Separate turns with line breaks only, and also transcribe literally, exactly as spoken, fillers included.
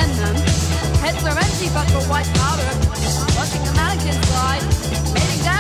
send them. Heads are empty but the white